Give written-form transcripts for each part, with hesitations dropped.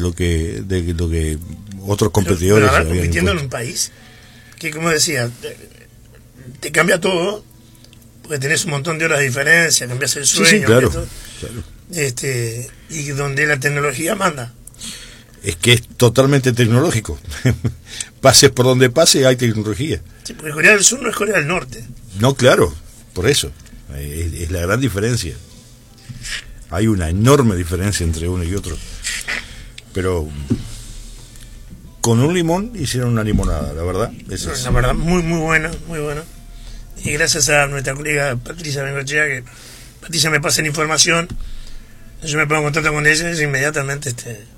lo que otros competidores pero habían compitiendo en impuesto. un país que, como decía, te cambia todo, porque tenés un montón de horas de diferencia, cambias el sueño, Sí, claro, todo, claro. y donde la tecnología manda. Es que es totalmente tecnológico. Pases por donde pase, hay tecnología. Sí, porque Corea del Sur no es Corea del Norte. No, claro, por eso. Es la gran diferencia. Hay una enorme diferencia entre uno y otro. Pero con un limón hicieron una limonada, la verdad. La verdad, muy, muy buena, muy buena. Y gracias a nuestra colega Patricia Bengochea, que Patricia me pasa la información, yo me pongo en contacto con ella y inmediatamente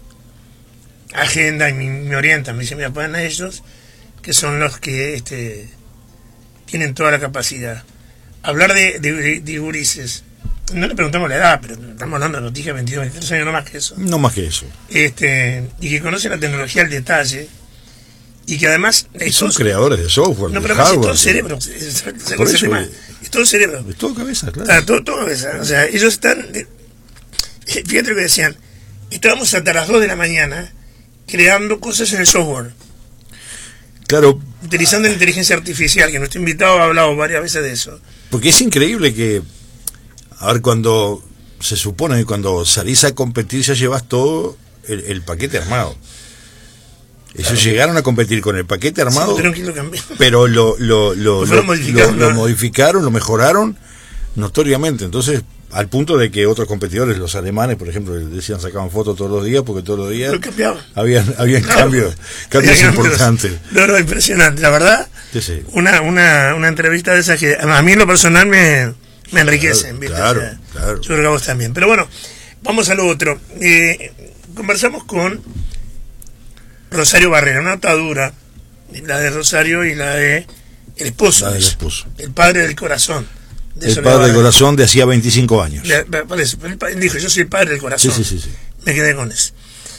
agenda y me orienta, me dice, mira, ponen a ellos, que son los que tienen toda la capacidad. Hablar de gurises, no le preguntamos la edad, pero estamos hablando de noticias 22, 23 años, no más que eso. No más que eso. Y que conocen la tecnología al detalle, y que además... son creadores de software, no, de pero además hardware. Es todo cerebro. Es todo cerebro. Es todo cabeza, claro. Todo cabeza. O sea, ellos están... Fíjate lo que decían. Estábamos hasta las 2 de la mañana creando cosas en el software. Claro. Utilizando la inteligencia artificial, que nuestro invitado ha hablado varias veces de eso. Porque es increíble que... A ver, cuando... Se supone que cuando salís a competir ya llevas todo el paquete armado. Ellos llegaron a competir con el paquete armado, sí, pero lo modificaron, lo mejoraron notoriamente. Entonces, al punto de que otros competidores, los alemanes, por ejemplo, decían, sacaban fotos todos los días, porque todos los días habían cambios importantes. No, impresionante, la verdad. Sí. Una entrevista de esas que a mí en lo personal me enriquecen. Claro. Yo creo que a vos también. Pero bueno, vamos a lo otro. Conversamos con Rosario Barrera, una atadura, la de Rosario y la de el esposo, el padre del corazón. El padre del corazón de hacía 25 años. Él dijo, yo soy el padre del corazón. Sí. Me quedé con eso.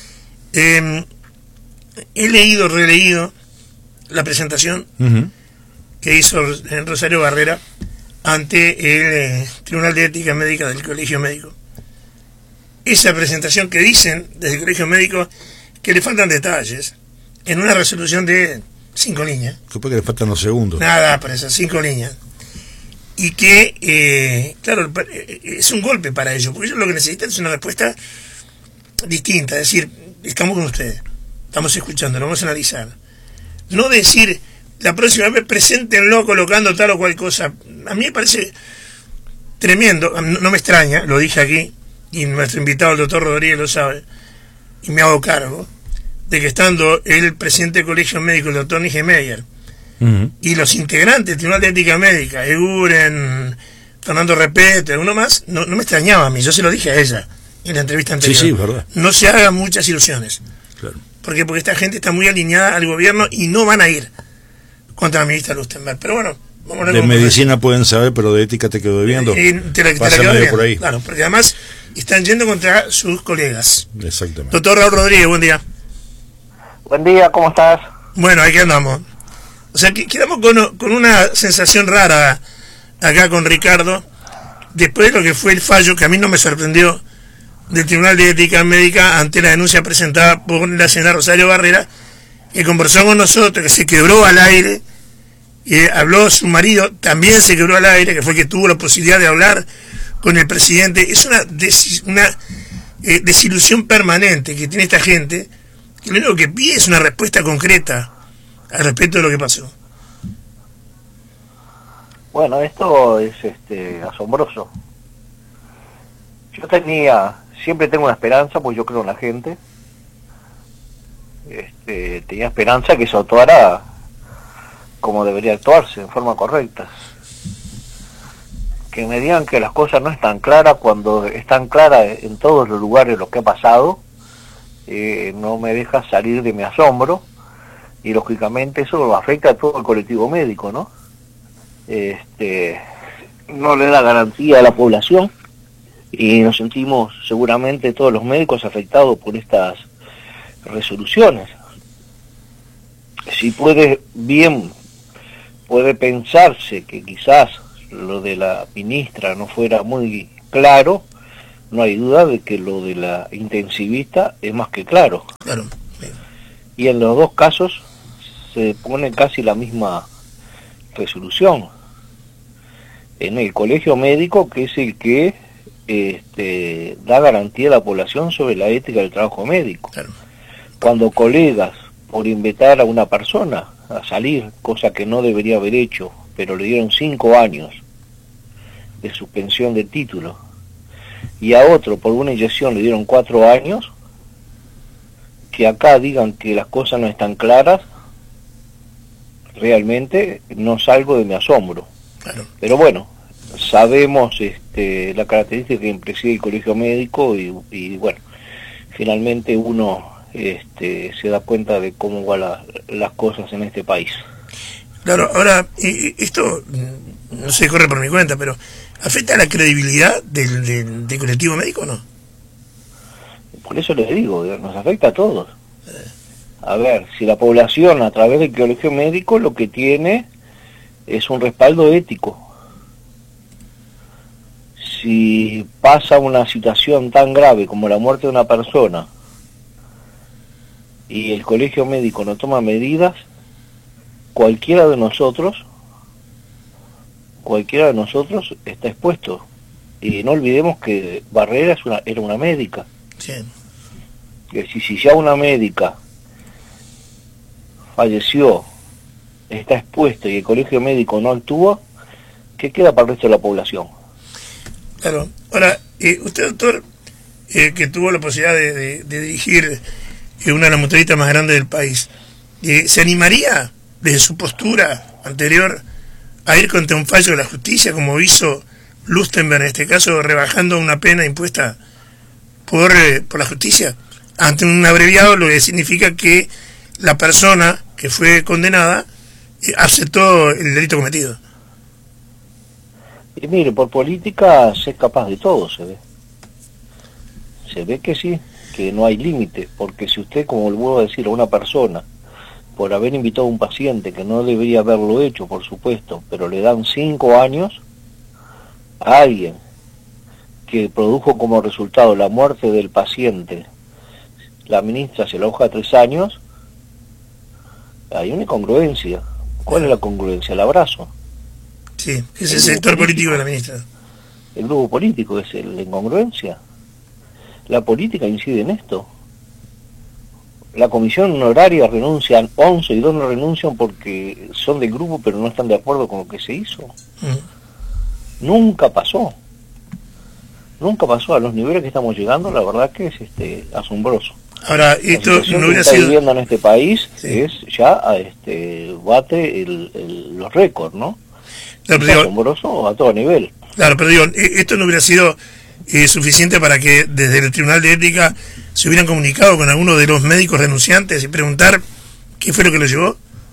He leído, releído la presentación que hizo Rosario Barrera ante el Tribunal de Ética Médica del Colegio Médico. Esa presentación que dicen desde el Colegio Médico que le faltan detalles en una resolución de 5 líneas. Supongo que le faltan los segundos. Nada, para esas 5 líneas. Y que, claro, es un golpe para ellos, porque ellos lo que necesitan es una respuesta distinta, es decir, estamos con ustedes, estamos escuchando, lo vamos a analizar. No decir, la próxima vez preséntenlo colocando tal o cual cosa. A mí me parece tremendo, no me extraña, lo dije aquí, y nuestro invitado, el doctor Rodríguez, lo sabe, y me hago cargo de que estando el presidente del Colegio Médico, el doctor Nigemeyer, y los integrantes del Tribunal de Ética Médica, Eguren, Fernando Repete, uno más, no me extrañaba a mí, yo se lo dije a ella en la entrevista anterior. Sí, verdad. No se hagan muchas ilusiones. Claro. Porque esta gente está muy alineada al gobierno y no van a ir contra la ministra Lustenberg. Pero bueno, vamos a ver. De medicina pueden saber, pero de ética te quedó debiendo. Te la quedó debiendo por ahí. Claro, porque además están yendo contra sus colegas. Exactamente. Doctor Raúl Rodríguez, buen día. Buen día, ¿cómo estás? Bueno, aquí andamos. O sea, quedamos con una sensación rara acá con Ricardo, después de lo que fue el fallo, que a mí no me sorprendió, del Tribunal de Ética Médica ante la denuncia presentada por la señora Rosario Barrera, que conversó con nosotros, que se quebró al aire, y habló su marido, también se quebró al aire, que fue el que tuvo la posibilidad de hablar con el presidente. Es una desilusión permanente que tiene esta gente, que lo único que pide es una respuesta concreta al respecto de lo que pasó. Bueno, esto es asombroso. Yo siempre tengo una esperanza, pues yo creo en la gente. Tenía esperanza que se actuara como debería actuarse, en forma correcta. Que me digan que las cosas no están claras cuando están claras en todos los lugares lo que ha pasado, no me deja salir de mi asombro, y lógicamente eso afecta a todo el colectivo médico, ¿no? No le da garantía a la población, y nos sentimos seguramente todos los médicos afectados por estas resoluciones. Si puede pensarse que quizás lo de la ministra no fuera muy claro, no hay duda de que lo de la intensivista es más que claro. Claro. Sí. Y en los dos casos se pone casi la misma resolución. En el colegio médico, que es el que da garantía a la población sobre la ética del trabajo médico. Claro. Cuando colegas, por invitar a una persona a salir, cosa que no debería haber hecho, pero le dieron 5 años de suspensión de título, y a otro por una inyección le dieron 4 años, que acá digan que las cosas no están claras, realmente no salgo de mi asombro. Claro. Pero bueno, sabemos la característica que preside el colegio médico y bueno, finalmente uno se da cuenta de cómo van las cosas en este país. Claro, ahora, esto no se corre por mi cuenta, pero ¿afecta a la credibilidad del colectivo médico o no? Por eso les digo, nos afecta a todos. A ver, si la población a través del colegio médico lo que tiene es un respaldo ético. Si pasa una situación tan grave como la muerte de una persona y el colegio médico no toma medidas, cualquiera de nosotros está expuesto. Y no olvidemos que Barrera era una médica. Sí. Que si ya una médica falleció, está expuesta y el colegio médico no actúa, ¿qué queda para el resto de la población? Claro. Ahora, usted, doctor, que tuvo la posibilidad de dirigir una de las mutualistas más grandes del país, ¿se animaría desde su postura anterior a ir contra un fallo de la justicia, como hizo Lustenberg en este caso, rebajando una pena impuesta por la justicia, ante un abreviado, lo que significa que la persona que fue condenada aceptó el delito cometido? Y mire, por política se es capaz de todo, se ve. Se ve que sí, que no hay límite, porque si usted, como le vuelvo a decir, a una persona, por haber invitado a un paciente que no debería haberlo hecho, por supuesto, pero le dan 5 años, a alguien que produjo como resultado la muerte del paciente, la ministra se la hoja 3 años, hay una incongruencia. ¿Cuál es la congruencia? El abrazo. Sí, es el sector político de la ministra. El grupo político es la incongruencia. La política incide en esto. La comisión honoraria renuncian 11 y 2 no renuncian porque son del grupo pero no están de acuerdo con lo que se hizo. Nunca pasó. Nunca pasó a los niveles que estamos llegando, la verdad que es asombroso. Ahora, esto no hubiera sido... viviendo en este país, sí, es ya bate los récords, ¿no? Claro, es asombroso a todo nivel. Claro, pero digo, esto no hubiera sido suficiente para que desde el Tribunal de Ética se hubieran comunicado con alguno de los médicos renunciantes y preguntar qué fue lo que lo llevó.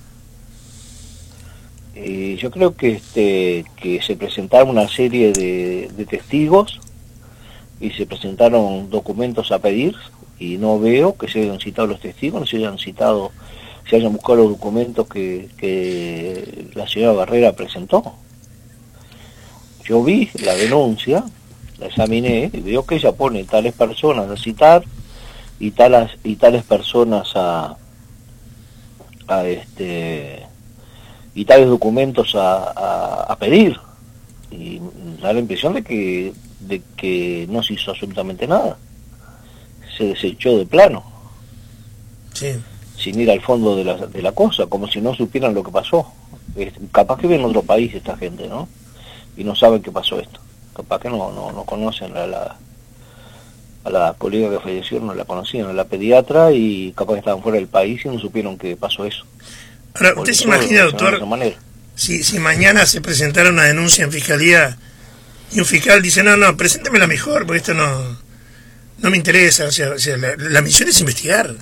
Yo creo que se presentaron una serie de testigos y se presentaron documentos a pedir y no veo que se hayan citado los testigos, no se hayan buscado los documentos que la señora Barrera presentó. Yo vi la denuncia, la examiné y veo que ella pone tales personas a citar y tales personas y tales documentos a pedir, y da la impresión de que no se hizo absolutamente nada, se desechó de plano, sí, sin ir al fondo de la cosa, como si no supieran lo que pasó. Capaz que ven en otro país esta gente, ¿no? Y no saben qué pasó esto, capaz que no conocen a la colega que falleció, no la conocían, a la pediatra, y capaz que estaban fuera del país y no supieron que pasó eso. Ahora, ¿usted se imagina, doctor, si mañana se presentara una denuncia en fiscalía y un fiscal dice, no, preséntemela mejor, porque esto no me interesa, o sea la misión es investigar?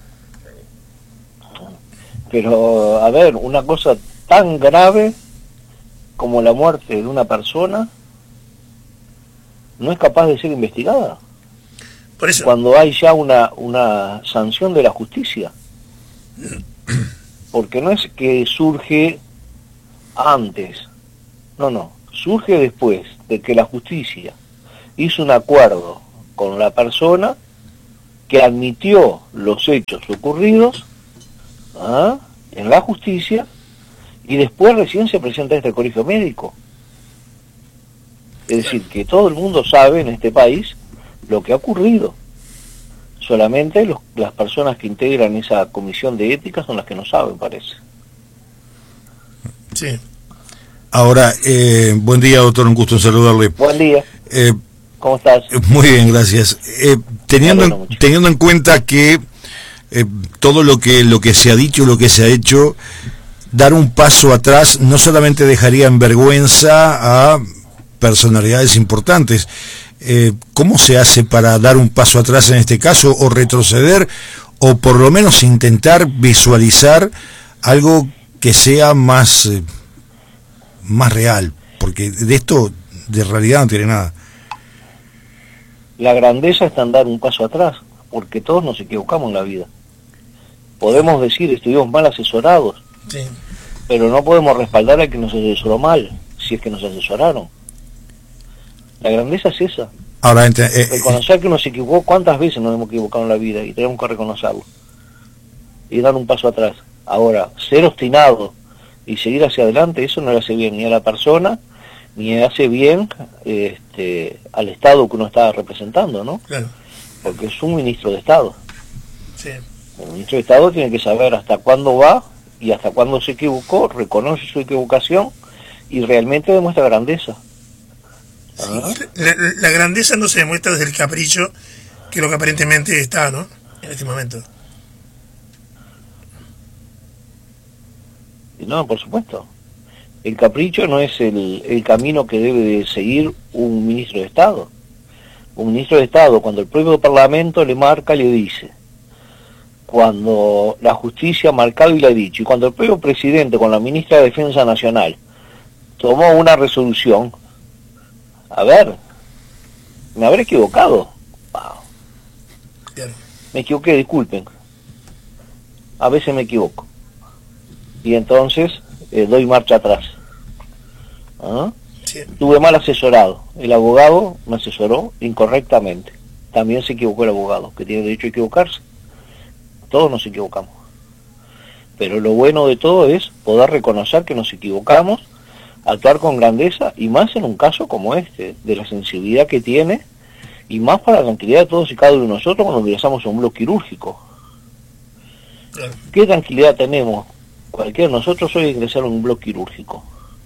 Pero, a ver, una cosa tan grave como la muerte de una persona no es capaz de ser investigada. Por eso, cuando hay ya una sanción de la justicia. Porque no es que surge antes, no, surge después de que la justicia hizo un acuerdo con la persona que admitió los hechos ocurridos en la justicia y después recién se presenta a este colegio médico. Es decir, que todo el mundo sabe en este país lo que ha ocurrido. Solamente las personas que integran esa comisión de ética son las que no saben, parece. Sí. Ahora, buen día, doctor, un gusto en saludarle. Buen día. ¿Cómo estás? Muy bien, gracias. Teniendo en cuenta que todo lo que se ha dicho, lo que se ha hecho, dar un paso atrás no solamente dejaría en vergüenza a personalidades importantes. ¿Cómo se hace para dar un paso atrás en este caso, o retroceder, o por lo menos intentar visualizar algo que sea más real? Porque de esto, de realidad, no tiene nada. La grandeza está en dar un paso atrás, porque todos nos equivocamos en la vida. Podemos decir, estuvimos mal asesorados, Sí. pero no podemos respaldar al que nos asesoró mal, si es que nos asesoraron. La grandeza es esa. Ahora, Reconocer que nos equivocó, ¿cuántas veces nos hemos equivocado en la vida? Y tenemos que reconocerlo. Y dar un paso atrás. Ahora, ser obstinado y seguir hacia adelante, eso no le hace bien ni a la persona, ni le hace bien al Estado que uno está representando, ¿no? Claro. Porque es un ministro de Estado. Sí. El ministro de Estado tiene que saber hasta cuándo va y hasta cuándo se equivocó, reconoce su equivocación y realmente demuestra grandeza. Sí, la grandeza no se demuestra desde el capricho, que es lo que aparentemente está, ¿no? En este momento. No, por supuesto. El capricho no es el camino que debe de seguir un ministro de Estado. Un ministro de Estado, cuando el propio Parlamento le marca, le dice, cuando la justicia ha marcado y le ha dicho, y cuando el propio presidente con la ministra de Defensa Nacional tomó una resolución, a ver, me habré equivocado. Wow. Claro. Me equivoqué, disculpen. A veces me equivoco. Y entonces doy marcha atrás. Sí. Tuve mal asesorado. El abogado me asesoró incorrectamente. También se equivocó el abogado, que tiene derecho a equivocarse. Todos nos equivocamos. Pero lo bueno de todo es poder reconocer que nos equivocamos, actuar con grandeza, y más en un caso como este, de la sensibilidad que tiene, y más para la tranquilidad de todos y cada uno de nosotros cuando ingresamos a un bloque quirúrgico. Claro. ¿Qué tranquilidad tenemos cualquiera de nosotros hoy de ingresar a un bloque quirúrgico?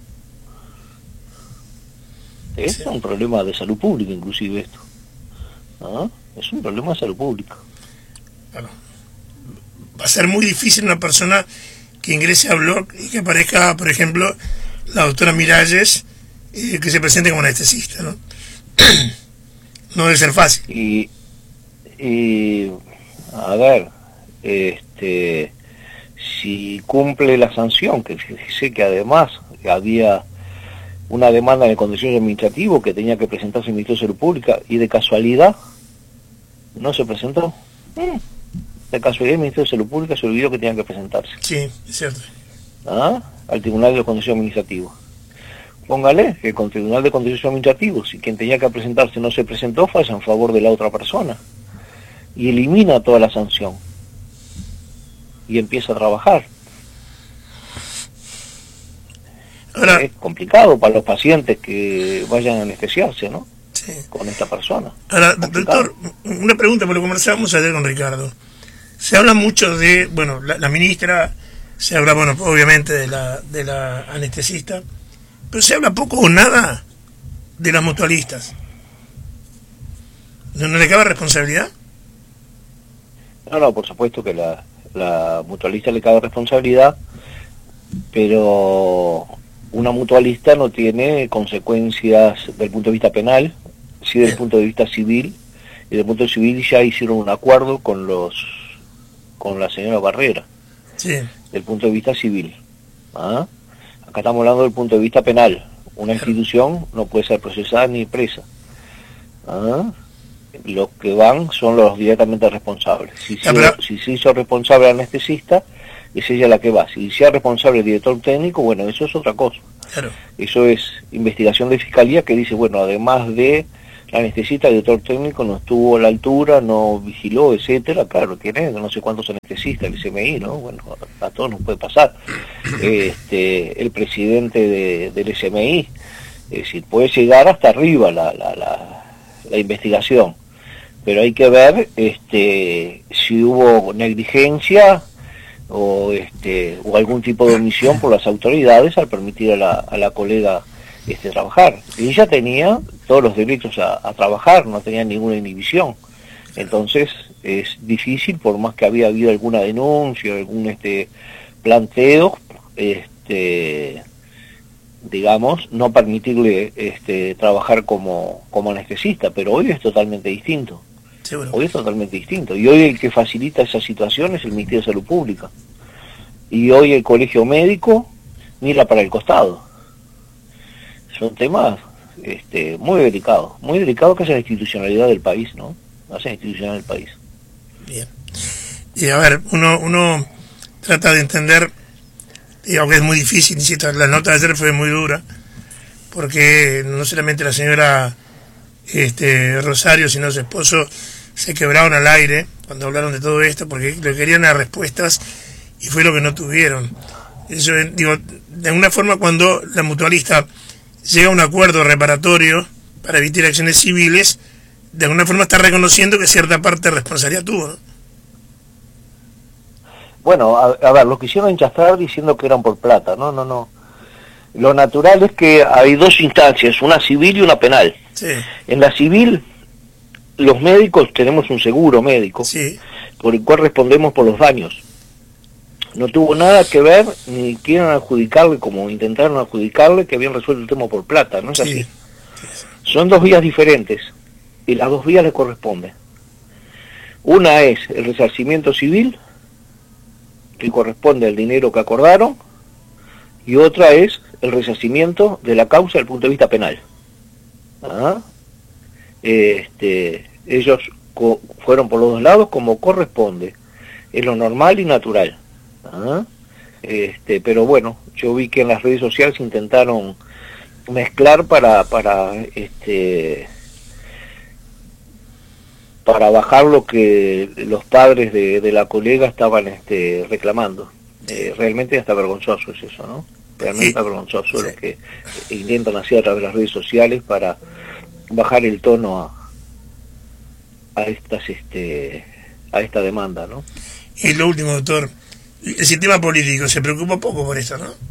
Es un problema de salud pública, inclusive esto. Es un problema de salud pública. Claro. Va a ser muy difícil una persona que ingrese a bloque y que aparezca, por ejemplo, la doctora Miralles, que se presente como anestesista, ¿no? No debe ser fácil. Y a ver, si cumple la sanción, que sé que además había una demanda en el contencioso administrativo que tenía que presentarse el Ministerio de Salud Pública, y de casualidad no se presentó. De casualidad el Ministerio de Salud Pública se olvidó que tenía que presentarse. Sí, es cierto. Al Tribunal de Contencioso Administrativo. Póngale que con el Tribunal de Contencioso Administrativo, si quien tenía que presentarse no se presentó, falla en favor de la otra persona. Y elimina toda la sanción. Y empieza a trabajar. Ahora, es complicado para los pacientes que vayan a anestesiarse, ¿no? sí. Con esta persona. Ahora, doctor, una pregunta, porque lo conversábamos ayer con Ricardo. Se habla mucho de, bueno, la ministra, se habla, bueno, obviamente de la anestesista, pero se habla poco o nada de las mutualistas. ¿No le cabe responsabilidad? No, por supuesto que la mutualista le cabe responsabilidad, pero una mutualista no tiene consecuencias desde el punto de vista penal, sí desde el punto de vista civil, y desde el punto de vista civil ya hicieron un acuerdo con la señora Barrera, Sí. del punto de vista civil. Acá estamos hablando del punto de vista penal. Una institución no puede ser procesada ni presa. Los que van son los directamente responsables. Si se hizo responsable el anestesista, es ella la que va. Si sea responsable el director técnico, bueno, eso es otra cosa. Claro. Eso es investigación de fiscalía que dice, bueno, además de anestesista, el director técnico no estuvo a la altura, no vigiló, etcétera. Claro, tiene no sé cuántos anestesistas el SMI, ¿no? Bueno, a todos nos puede pasar. El presidente del SMI, es decir, puede llegar hasta arriba la investigación, pero hay que ver si hubo negligencia o algún tipo de omisión por las autoridades al permitir a la colega trabajar. Ella tenía todos los derechos a trabajar, no tenía ninguna inhibición. Entonces es difícil, por más que había habido alguna denuncia, algún planteo, digamos, no permitirle trabajar como anestesista, pero hoy es totalmente distinto. Seguro. Hoy es totalmente distinto. Y hoy el que facilita esa situación es el Ministerio de Salud Pública. Y hoy el Colegio Médico mira para el costado. Son temas muy delicados que es la institucionalidad del país, ¿no? Es la institucionalidad del país. Bien. Y a ver, uno trata de entender, aunque es muy difícil, insisto, la nota de ayer fue muy dura, porque no solamente la señora Rosario, sino su esposo se quebraron al aire cuando hablaron de todo esto, porque le querían dar respuestas y fue lo que no tuvieron. Eso, digo, de alguna forma cuando la mutualista llega a un acuerdo reparatorio para evitar acciones civiles, de alguna forma está reconociendo que cierta parte de responsabilidad tuvo, ¿no? Bueno, a ver, lo quisieron enchastrar diciendo que eran por plata. No. Lo natural es que hay dos instancias, una civil y una penal. Sí. En la civil, los médicos tenemos un seguro médico, Sí. por el cual respondemos por los daños. No tuvo nada que ver, ni quieran adjudicarle, como intentaron adjudicarle, que habían resuelto el tema por plata, ¿no es así? Sí. Son dos vías diferentes, y las dos vías le corresponden. Una es el resarcimiento civil, que corresponde al dinero que acordaron, y otra es el resarcimiento de la causa desde el punto de vista penal. ¿Ah? Ellos fueron por los dos lados como corresponde, es lo normal y natural. ¿Ah? Pero bueno, yo vi que en las redes sociales intentaron mezclar para bajar lo que los padres de la colega estaban reclamando. Realmente hasta vergonzoso es eso, ¿no? Realmente está vergonzoso lo que intentan hacer a través de las redes sociales para bajar el tono a esta demanda, ¿no? Y lo último, doctor, el sistema político se preocupa poco por eso, ¿no?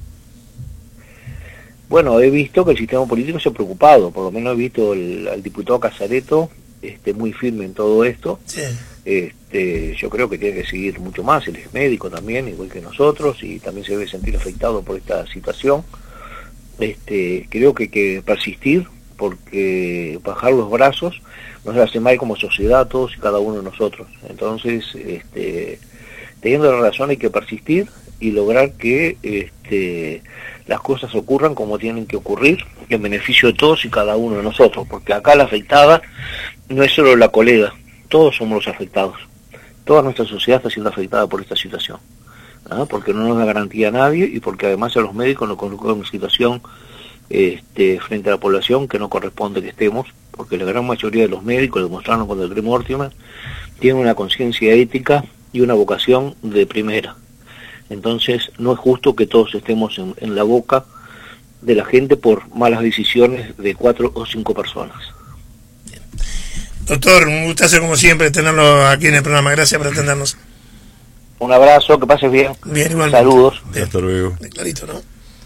Bueno, he visto que el sistema político se ha preocupado, por lo menos he visto al diputado Casareto muy firme en todo esto. Sí. Yo creo que tiene que seguir mucho más, él es médico también, igual que nosotros, y también se debe sentir afectado por esta situación. Creo que hay que persistir, porque bajar los brazos nos hace mal como sociedad a todos y cada uno de nosotros. Entonces, teniendo la razón, hay que persistir y lograr que las cosas ocurran como tienen que ocurrir, en beneficio de todos y cada uno de nosotros, porque acá la afectada no es solo la colega, todos somos los afectados. Toda nuestra sociedad está siendo afectada por esta situación, ¿ah? Porque no nos da garantía a nadie y porque además a los médicos nos colocan en una situación frente a la población que no corresponde que estemos, porque la gran mayoría de los médicos, demostraron con el Mortimer, tienen una conciencia ética y una vocación de primera. Entonces no es justo que todos estemos en la boca de la gente por malas decisiones de 4 o 5 personas. Doctor, un gustazo como siempre tenerlo aquí en el programa. Gracias por atendernos. Un abrazo, que pases bien. Bien, igual. Saludos. Bien. Hasta luego. Clarito, ¿no?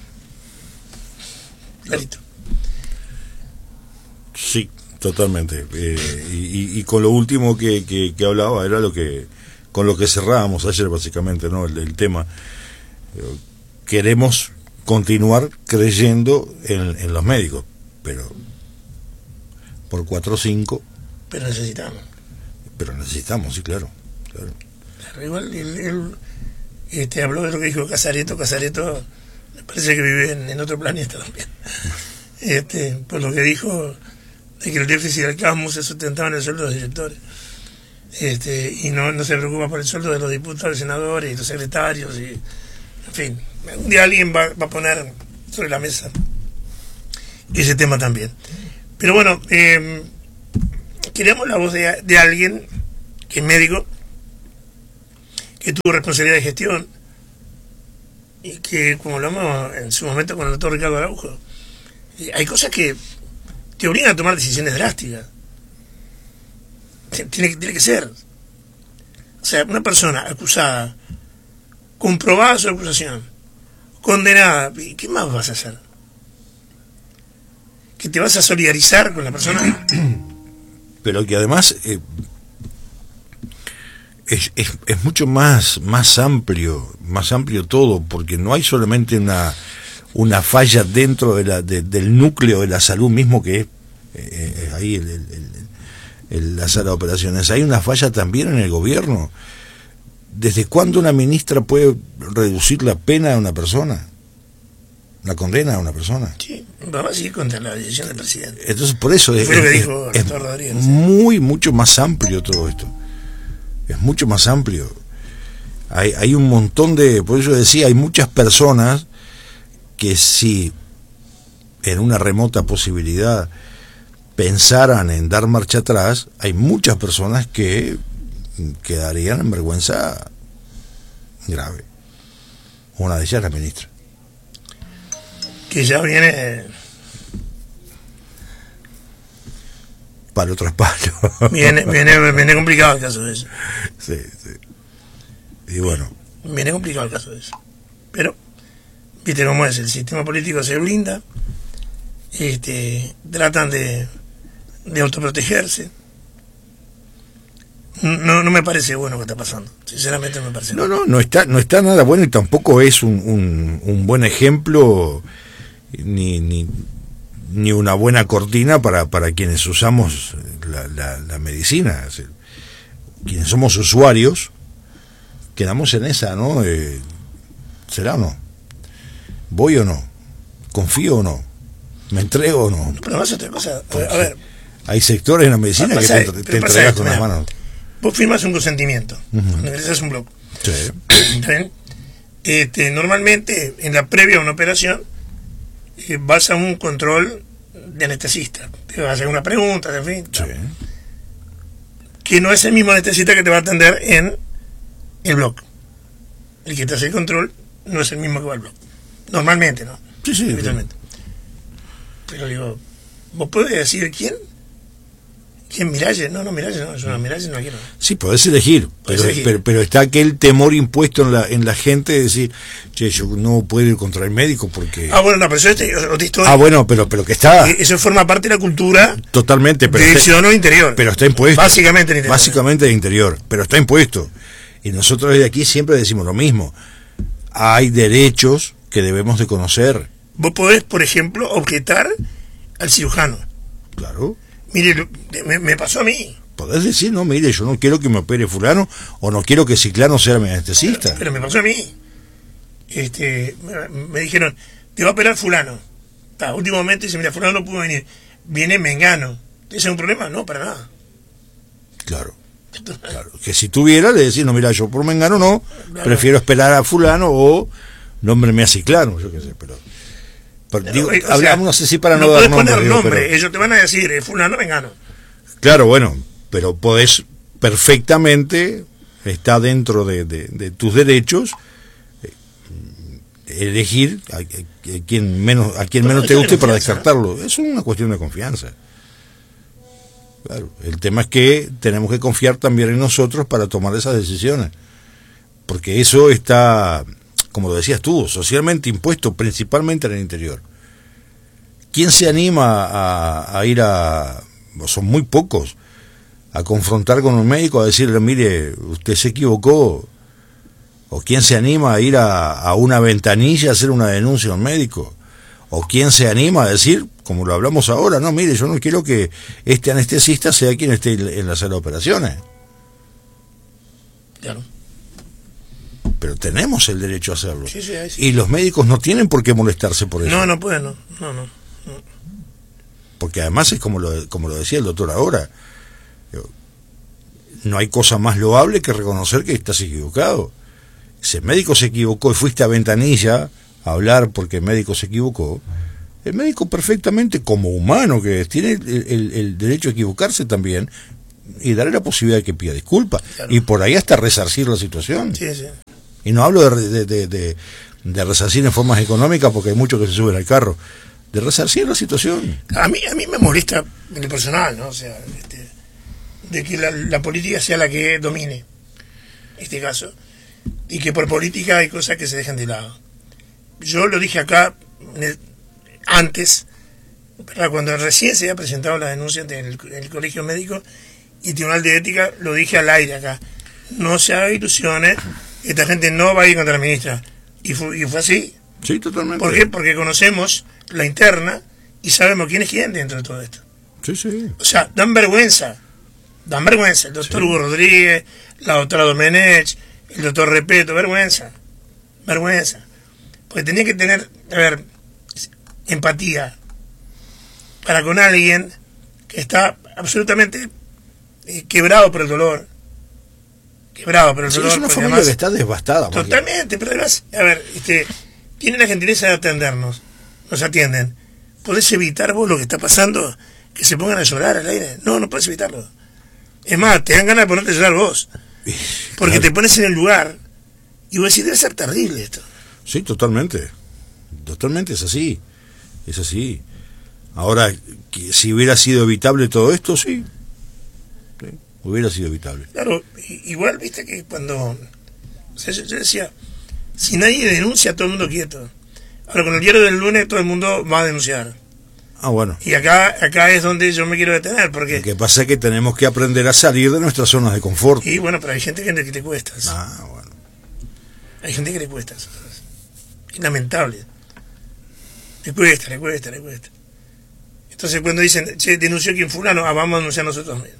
Clarito. Sí, totalmente. Y con lo último que hablaba era con lo que cerrábamos ayer básicamente, ¿no? El tema. Queremos continuar creyendo en los médicos, pero por 4 o 5. Pero necesitamos, sí, claro. Claro, igual él habló de lo que dijo Casareto. Casareto me parece que vive en otro planeta también. Por lo que dijo de que el déficit del CASMU se sustentaba en el sueldo de los directores. Y no se preocupa por el sueldo de los diputados, senadores y los secretarios, y en fin, un día alguien va a poner sobre la mesa ese tema también. Pero bueno, queremos la voz de alguien que es médico, que tuvo responsabilidad de gestión y que, como hablamos en su momento con el doctor Ricardo Araujo, hay cosas que te obligan a tomar decisiones drásticas. Tiene que ser. O sea, una persona acusada, comprobada su acusación, condenada, ¿qué más vas a hacer? ¿Que te vas a solidarizar con la persona? Pero que además es mucho más amplio todo, porque no hay solamente una falla dentro del núcleo de la salud mismo, que es ahí la sala de operaciones. Hay una falla también en el gobierno. ¿Desde cuándo una ministra puede reducir la pena de una persona? La condena a una persona. Sí, vamos a seguir contra la decisión del presidente. Entonces, por eso es mucho más amplio todo esto. Es mucho más amplio. Hay un montón por eso decía, hay muchas personas que si en una remota posibilidad pensaran en dar marcha atrás, hay muchas personas que quedarían en vergüenza grave. Una de ellas es la ministra. Que ya viene palo tras palo. Viene complicado el caso de eso. Sí. Y bueno. Viene complicado el caso de eso. Pero, viste cómo es, el sistema político se blinda, tratan de autoprotegerse. No me parece bueno lo que está pasando. Sinceramente no me parece bueno. No está nada bueno, y tampoco es un buen ejemplo ni una buena cortina para quienes usamos la medicina. Es decir, quienes somos usuarios quedamos en esa, ¿no? ¿Será o no? ¿Voy o no? ¿Confío o no? ¿Me entrego o no? Pero más otra cosa, a ver, hay sectores en la medicina que te entregas con las manos. Vos firmas un consentimiento cuando ingresas un bloque. Sí. Normalmente, en la previa a una operación, vas a un control de anestesista. Te va a hacer una pregunta, en fin. Sí. Que no es el mismo anestesista que te va a atender en el bloque. El que te hace el control no es el mismo que va al bloque. Normalmente, ¿no? Sí. Habitualmente. Pero digo, ¿vos podés decir quién? ¿Quién? Miralles? No, Miralles no, yo no, Miralles no quiero. Sí, podés elegir, pero está aquel temor impuesto en la gente de decir, che, yo no puedo ir contra el médico porque... Bueno, no, pero eso es otra historia. Bueno, pero que está... Eso forma parte de la cultura... Totalmente, pero... Dirección o interior. Pero está impuesto. Básicamente el interior. Básicamente el interior, pero está impuesto. Y nosotros desde aquí siempre decimos lo mismo. Hay derechos que debemos de conocer. Vos podés, por ejemplo, objetar al cirujano. Claro. Mire, me pasó a mí. Podés decir, no, mire, yo no quiero que me opere fulano, o no quiero que Ciclano sea mi anestesista. Pero me pasó a mí. Me dijeron, te va a operar fulano. Último momento dice, mira, fulano no pudo venir. Viene Mengano. ¿Ese es un problema? No, para nada. Claro. Que si tuviera, le decís, no, mira, yo por Mengano no, claro, prefiero esperar a fulano, o nómbreme a Ciclano, yo qué sé, pero digo, hablamos, no sé si para no dar nombre. Ellos te van a decir, fulano, Mengano. Claro, bueno, pero podés perfectamente, está dentro de tus derechos, elegir a quien menos te guste para descartarlo. Es una cuestión de confianza. Claro, el tema es que tenemos que confiar también en nosotros para tomar esas decisiones, porque eso está, como lo decías tú, socialmente impuesto, principalmente en el interior. ¿Quién se anima a ir son muy pocos, a confrontar con un médico, a decirle, mire, usted se equivocó? ¿O quién se anima a ir a una ventanilla a hacer una denuncia a un médico? ¿O quién se anima a decir, como lo hablamos ahora, no, mire, yo no quiero que este anestesista sea quien esté en la sala de operaciones? Claro. Pero tenemos el derecho a hacerlo. Sí. Y los médicos no tienen por qué molestarse por eso. No pueden, no. Porque además es como lo decía el doctor ahora. No hay cosa más loable que reconocer que estás equivocado. Si el médico se equivocó y fuiste a ventanilla a hablar porque el médico se equivocó, El médico perfectamente, como humano que es, tiene el derecho a equivocarse también y darle la posibilidad de que pida disculpas. Claro. Y por ahí hasta resarcir la situación. Sí, sí. Y no hablo de resarcir en formas económicas porque hay muchos que se suben al carro. De resarcir la situación. A mí me molesta en lo personal, ¿no? O sea, de que la política sea la que domine este caso. Y que por política hay cosas que se dejan de lado. Yo lo dije acá antes, ¿verdad? Cuando recién se había presentado la denuncia en el colegio médico y tribunal de ética, lo dije al aire acá. No se haga ilusiones, esta gente no va a ir contra la ministra. Y fue así. Sí, totalmente. ¿Por qué? Porque conocemos la interna y sabemos quién es quién dentro de todo esto. Sí, sí. O sea, dan vergüenza. El doctor Hugo Rodríguez, la doctora Domenech, el doctor Repeto, vergüenza. Porque tenía que tener, empatía para con alguien que está absolutamente quebrado por el dolor. Es una familia además, que está devastada. Totalmente, pero además, tienen la gentileza de atendernos, nos atienden. ¿Podés evitar vos lo que está pasando? Que se pongan a llorar al aire. No podés evitarlo. Es más, te dan ganas de ponerte a llorar vos. Porque te pones en el lugar y vos decís, debe ser terrible esto. Sí, totalmente. Totalmente, es así. Es así. Ahora, si hubiera sido evitable todo esto, sí. Hubiera sido evitable. Claro, igual, viste que cuando... O sea, yo decía, si nadie denuncia, todo el mundo quieto. Ahora, con el diario del lunes, todo el mundo va a denunciar. Ah, bueno. Y acá es donde yo me quiero detener, porque... Lo que pasa es que tenemos que aprender a salir de nuestras zonas de confort. Y bueno, pero hay gente que le cuesta. Ah, bueno. Hay gente que le cuesta. Es lamentable. Le cuesta. Entonces cuando dicen, che, denunció quien fulano, vamos a denunciar nosotros mismos.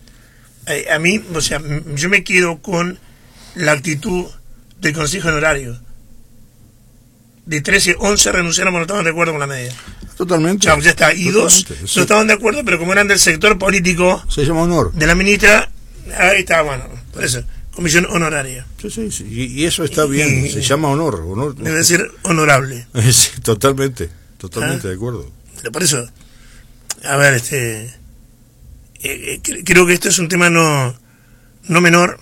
A mí, o sea, yo me quedo con la actitud del Consejo Honorario. De 13, 11 renunciaron porque no estaban de acuerdo con la medida. Totalmente. Chau, ya está. Y totalmente, 2 no estaban de acuerdo, pero como eran del sector político... Se llama honor. De la ministra, ahí está, bueno, por eso, comisión honoraria. Sí. Y eso está bien, se llama honor. Debe ser honorable. Sí, totalmente de acuerdo. Pero por eso, a ver, creo que esto es un tema no es menor.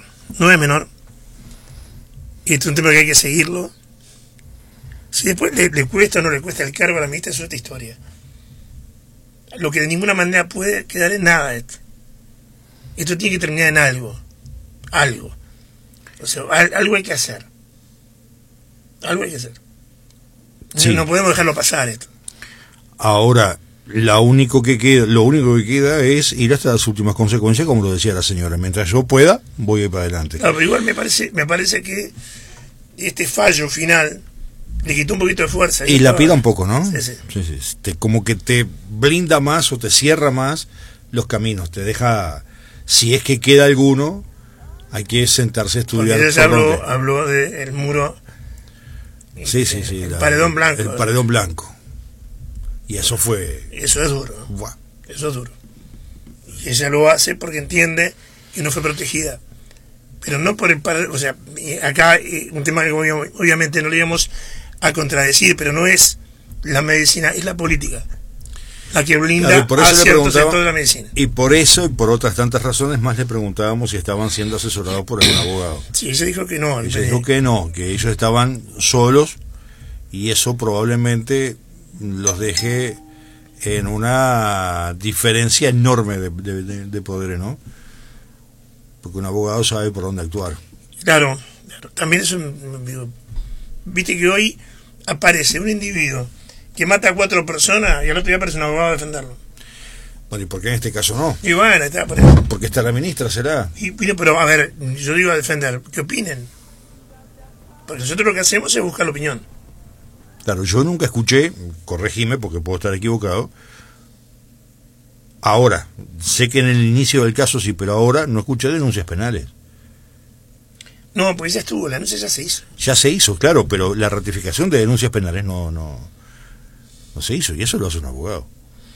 Y esto es un tema que hay que seguirlo. Si después le cuesta o no le cuesta el cargo a la ministra, es otra historia. Lo que de ninguna manera puede quedar en nada esto. Esto tiene que terminar en algo. O sea, algo hay que hacer. Sí. No podemos dejarlo pasar esto. Ahora, lo único que queda es ir hasta las últimas consecuencias, como lo decía la señora. Mientras yo pueda, voy a ir para adelante. Claro, pero igual me parece que este fallo final le quitó un poquito de fuerza. Y la pida un poco, ¿no? Sí. Como que te blinda más o te cierra más los caminos. Te deja, si es que queda alguno, hay que sentarse a estudiar. Porque ella habló del muro. Sí. El paredón blanco. El paredón blanco. Y eso fue... Eso es duro. Buah. Eso es duro. Y ella lo hace porque entiende que no fue protegida. Pero no por el paredón. O sea, acá un tema que obviamente no le íbamos a contradecir, pero no es la medicina, es la política la que blinda a cierto sector de la medicina. Y por eso y por otras tantas razones más le preguntábamos si estaban siendo asesorados por algún abogado. Sí, ella dijo que no. Ella dijo que no, que ellos estaban solos y eso probablemente los deje en una diferencia enorme de poderes, ¿no? Porque un abogado sabe por dónde actuar. Claro. También es viste que hoy aparece un individuo que mata a 4 personas y al otro día aparece un abogado a defenderlo. Bueno, ¿y por qué en este caso no? Y bueno, está por eso. Porque está la ministra, ¿será? Pero a ver, yo digo a defender, ¿qué opinen? Porque nosotros lo que hacemos es buscar la opinión. Claro, yo nunca escuché, corregime porque puedo estar equivocado, ahora, sé que en el inicio del caso sí, pero ahora no escuché denuncias penales. No, pues ya estuvo, la denuncia ya se hizo. Ya se hizo, claro, pero la ratificación de denuncias penales no se hizo, y eso lo hace un abogado.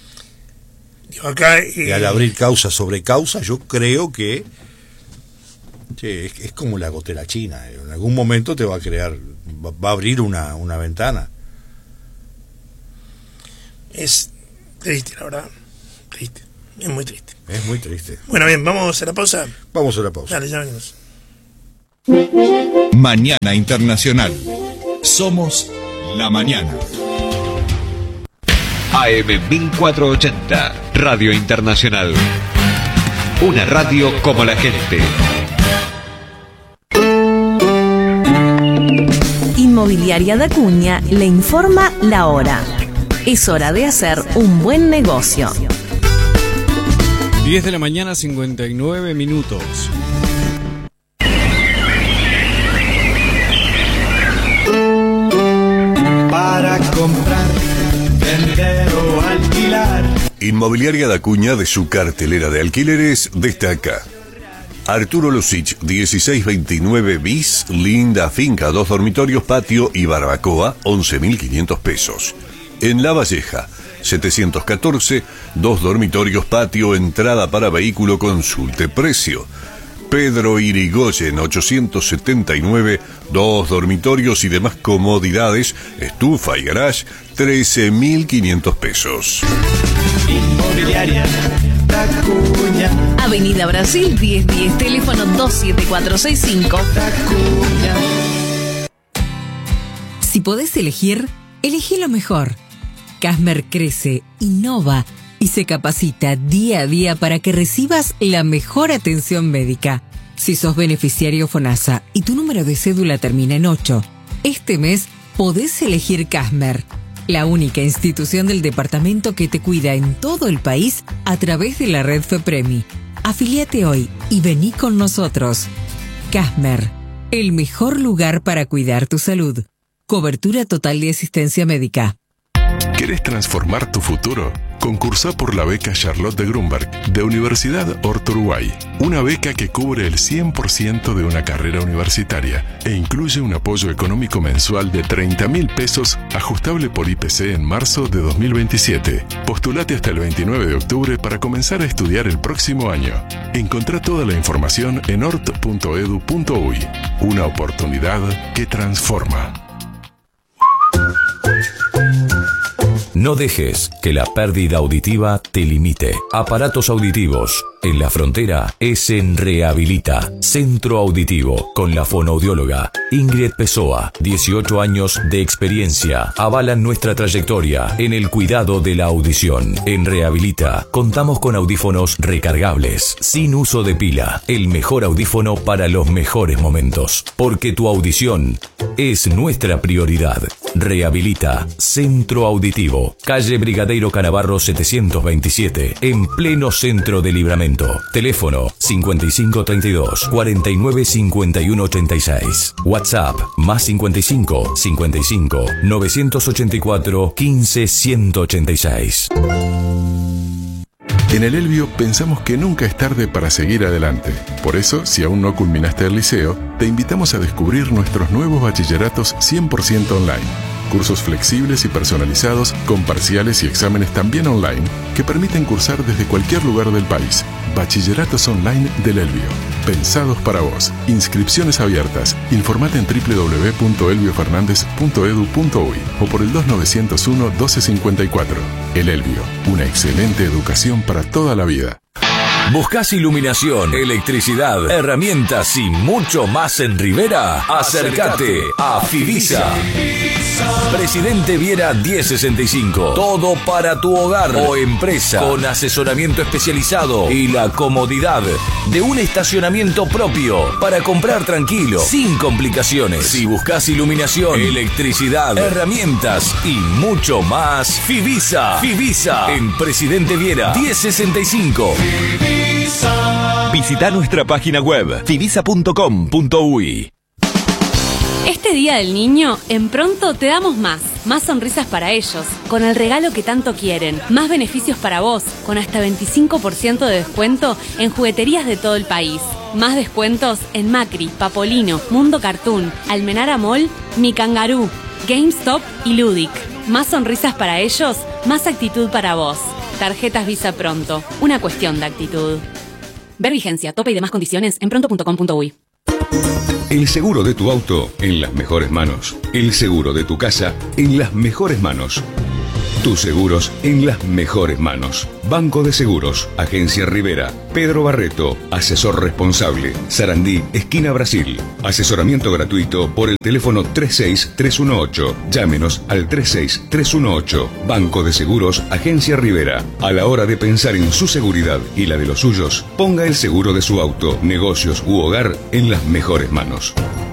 Acá, y al abrir causa sobre causa, yo creo que es como la gotera china, en algún momento te va a crear, va a abrir una ventana. Es triste, la verdad. Triste. Es muy triste. Es muy triste. Bueno, bien, ¿vamos a la pausa? Vamos a la pausa. Dale, ya venimos. Mañana Internacional. Somos la mañana. AM 1480, Radio Internacional. Una radio como la gente. Inmobiliaria da Cunha le informa la hora. Es hora de hacer un buen negocio. 10 de la mañana, 59 minutos. Para comprar, vender o alquilar. Inmobiliaria da Cunha, de su cartelera de alquileres, destaca Arturo Lucich, 1629 bis, linda finca, 2 dormitorios, patio y barbacoa, 11.500 pesos. En La Valleja, 714, 2 dormitorios, patio, entrada para vehículo, consulte precio. Pedro Irigoyen, 879, 2 dormitorios y demás comodidades, estufa y garage, 13.500 pesos. Inmobiliaria da Cunha. Avenida Brasil 1010, teléfono 27465. Da Cunha. Si podés elegir, elegí lo mejor. Casmer crece, innova y se capacita día a día para que recibas la mejor atención médica. Si sos beneficiario FONASA y tu número de cédula termina en 8, este mes podés elegir Casmer, la única institución del departamento que te cuida en todo el país a través de la red FEPREMI. Afiliate hoy y vení con nosotros. Casmer, el mejor lugar para cuidar tu salud. Cobertura total de asistencia médica. ¿Querés transformar tu futuro? Concursá por la beca Charlotte de Grunberg de Universidad Horto Uruguay. Una beca que cubre el 100% de una carrera universitaria e incluye un apoyo económico mensual de 30.000 pesos ajustable por IPC en marzo de 2027. Postulate hasta el 29 de octubre para comenzar a estudiar el próximo año. Encontrá toda la información en hort.edu.uy. Una oportunidad que transforma. No dejes que la pérdida auditiva te limite. Aparatos auditivos. En la frontera es en Rehabilita, Centro Auditivo, con la fonoaudióloga Ingrid Pessoa. 18 años de experiencia avalan nuestra trayectoria en el cuidado de la audición. En Rehabilita contamos con audífonos recargables, sin uso de pila. El mejor audífono para los mejores momentos. Porque tu audición es nuestra prioridad. Rehabilita, Centro Auditivo, calle Brigadeiro Canavarro 727, en pleno centro de Libramento. Teléfono 5532 49 51 86. WhatsApp más 55 55 984 15 186. En el Elbio pensamos que nunca es tarde para seguir adelante. Por eso, si aún no culminaste el liceo, te invitamos a descubrir nuestros nuevos bachilleratos 100% online. Cursos flexibles y personalizados, con parciales y exámenes también online, que permiten cursar desde cualquier lugar del país. Bachilleratos online del Elbio. Pensados para vos. Inscripciones abiertas. Informate en www.elbiofernandez.edu.uy o por el 2901 1254. El Elbio. Una excelente educación para toda la vida. ¿Buscás iluminación, electricidad, herramientas y mucho más en Rivera? Acércate a Fivisa. Presidente Viera 1065. Todo para tu hogar o empresa, con asesoramiento especializado y la comodidad de un estacionamiento propio para comprar tranquilo, sin complicaciones. Si buscas iluminación, electricidad, herramientas y mucho más, Fivisa. Fivisa en Presidente Viera 1065. Visita nuestra página web fivisa.com.uy. Este Día del Niño, en Pronto te damos más sonrisas para ellos, con el regalo que tanto quieren, más beneficios para vos, con hasta 25% de descuento en jugueterías de todo el país, más descuentos en Macri, Papolino, Mundo Cartoon, Almenara Mall, Mi Kangaroo, GameStop y Ludic. Más sonrisas para ellos, más actitud para vos. Tarjetas Visa Pronto, una cuestión de actitud. Ver vigencia, tope y demás condiciones en pronto.com.uy. El seguro de tu auto en las mejores manos. El seguro de tu casa en las mejores manos. Tus seguros en las mejores manos. Banco de Seguros, Agencia Rivera, Pedro Barreto, asesor responsable, Sarandí, esquina Brasil. Asesoramiento gratuito por el teléfono 36318. Llámenos al 36318. Banco de Seguros, Agencia Rivera. A la hora de pensar en su seguridad y la de los suyos, ponga el seguro de su auto, negocios u hogar en las mejores manos.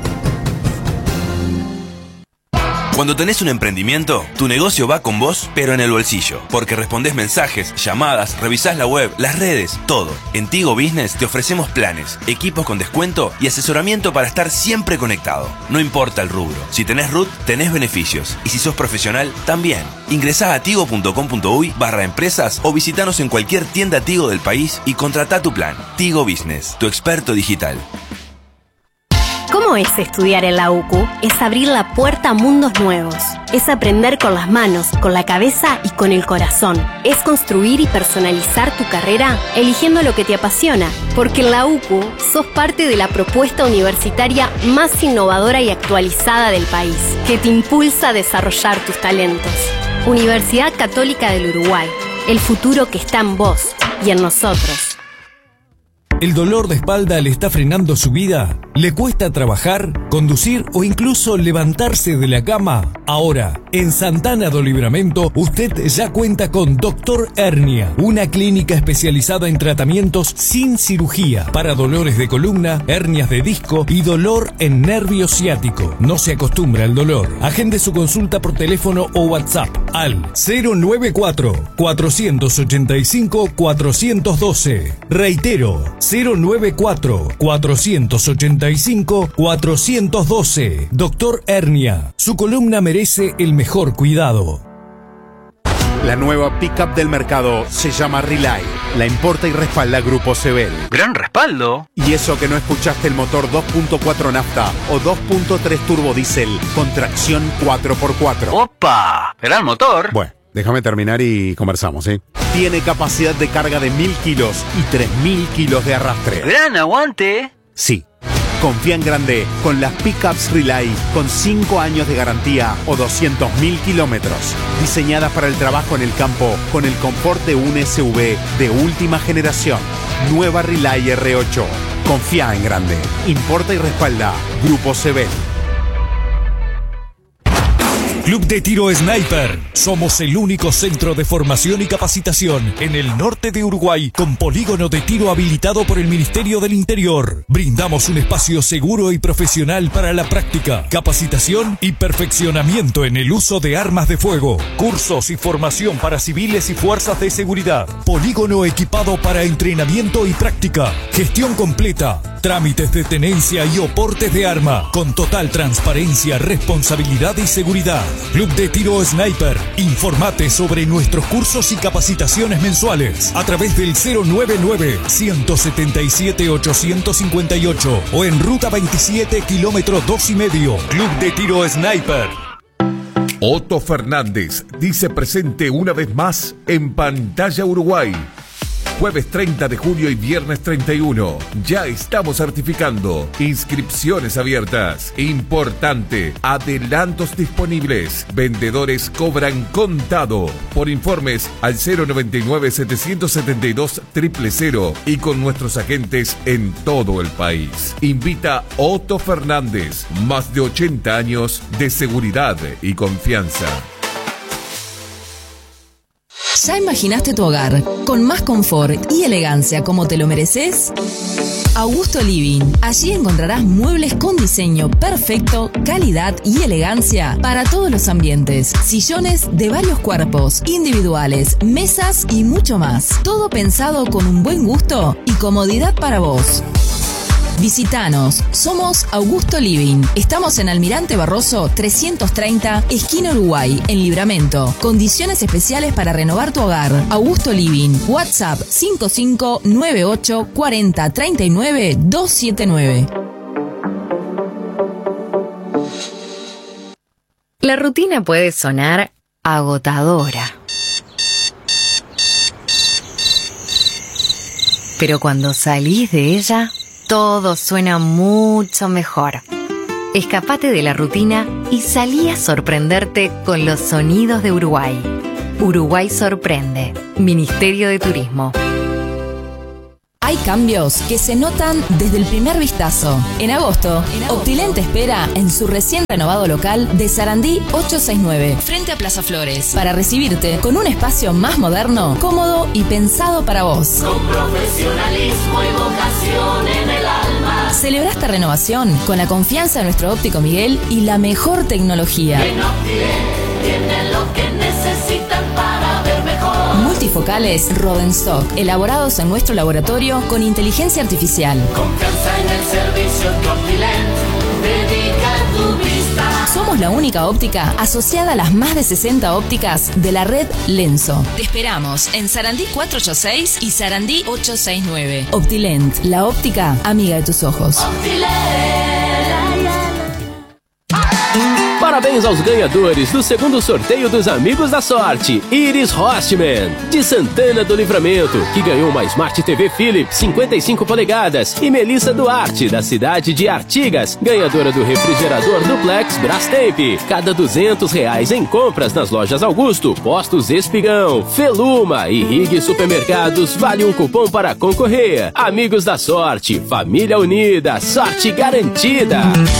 Cuando tenés un emprendimiento, tu negocio va con vos, pero en el bolsillo. Porque respondés mensajes, llamadas, revisás la web, las redes, todo. En Tigo Business te ofrecemos planes, equipos con descuento y asesoramiento para estar siempre conectado. No importa el rubro. Si tenés RUT, tenés beneficios. Y si sos profesional, también. Ingresá a tigo.com.uy/empresas o visitanos en cualquier tienda Tigo del país y contratá tu plan. Tigo Business, tu experto digital. ¿Cómo es estudiar en la UCU? Es abrir la puerta a mundos nuevos. Es aprender con las manos, con la cabeza y con el corazón. Es construir y personalizar tu carrera eligiendo lo que te apasiona. Porque en la UCU sos parte de la propuesta universitaria más innovadora y actualizada del país, que te impulsa a desarrollar tus talentos. Universidad Católica del Uruguay. El futuro que está en vos y en nosotros. ¿El dolor de espalda le está frenando su vida? ¿Le cuesta trabajar, conducir o incluso levantarse de la cama? Ahora, en Santana do Livramento, usted ya cuenta con Dr. Hernia, una clínica especializada en tratamientos sin cirugía para dolores de columna, hernias de disco y dolor en nervio ciático. No se acostumbra al dolor. Agende su consulta por teléfono o WhatsApp al 094-485-412. Reitero, 094-485-412. Doctor Hernia, su columna merece el mejor cuidado. La nueva pickup del mercado se llama Relay. La importa y respalda Grupo Sebel. ¡Gran respaldo! Y eso que no escuchaste el motor 2.4 nafta o 2.3 turbo diésel con tracción 4x4. ¡Opa! ¡Gran motor! Bueno, déjame terminar y conversamos, ¿eh? Tiene capacidad de carga de 1000 kilos y 3000 kilos de arrastre. ¡Gran aguante! Sí. Confía en grande con las pickups Relay con 5 años de garantía o 200.000 kilómetros. Diseñadas para el trabajo en el campo con el confort de un SUV de última generación. Nueva Relay R8. Confía en grande. Importa y respalda Grupo Sebel. Club de Tiro Sniper. Somos el único centro de formación y capacitación en el norte de Uruguay con polígono de tiro habilitado por el Ministerio del Interior. Brindamos un espacio seguro y profesional para la práctica, capacitación y perfeccionamiento en el uso de armas de fuego. Cursos y formación para civiles y fuerzas de seguridad. Polígono equipado para entrenamiento y práctica. Gestión completa. Trámites de tenencia y oportes de arma con total transparencia, responsabilidad y seguridad. Club de Tiro Sniper. Informate sobre nuestros cursos y capacitaciones mensuales a través del 099-177-858 o en Ruta 27, kilómetro 2,5. Club de Tiro Sniper. Otto Fernández dice presente una vez más en Pantalla Uruguay. Jueves 30 de junio y viernes 31. Ya estamos certificando. Inscripciones abiertas. Importante. Adelantos disponibles. Vendedores cobran contado. Por informes al 099-772-000 y con nuestros agentes en todo el país. Invita Otto Fernández. Más de 80 años de seguridad y confianza. ¿Ya imaginaste tu hogar con más confort y elegancia como te lo mereces? Augusto Living. Allí encontrarás muebles con diseño perfecto, calidad y elegancia para todos los ambientes. Sillones de varios cuerpos, individuales, mesas y mucho más. Todo pensado con un buen gusto y comodidad para vos. Visítanos, somos Augusto Living. Estamos en Almirante Barroso 330, esquina Uruguay, en Livramento. Condiciones especiales para renovar tu hogar. Augusto Living. WhatsApp 5598 40 39 279. La rutina puede sonar agotadora. Pero cuando salís de ella, todo suena mucho mejor. Escapate de la rutina y salí a sorprenderte con los sonidos de Uruguay. Uruguay sorprende. Ministerio de Turismo. Hay cambios que se notan desde el primer vistazo. En agosto, Optilent te espera en su recién renovado local de Sarandí 869, frente a Plaza Flores, para recibirte con un espacio más moderno, cómodo y pensado para vos. Con profesionalismo y vocación en el alma. Celebra esta renovación con la confianza de nuestro óptico Miguel y la mejor tecnología. En Optilent tienen lo que necesitan para ver mejor. Multifocales Rodenstock, elaborados en nuestro laboratorio con inteligencia artificial. Confianza en el servicio que Optilent dedica a tu vista. Somos la única óptica asociada a las más de 60 ópticas de la red Lenso. Te esperamos en Sarandí 486 y Sarandí 869. Optilent, la óptica amiga de tus ojos. Parabéns aos ganhadores do segundo sorteio dos Amigos da Sorte. Iris Rostman, de Santana do Livramento, que ganhou uma Smart TV Philips 55 polegadas. E Melissa Duarte, da cidade de Artigas, ganhadora do refrigerador Duplex Brastemp. Cada R$200 em compras nas lojas Augusto, Postos Espigão, Feluma e Rig Supermercados vale um cupom para concorrer. Amigos da Sorte, família unida, sorte garantida.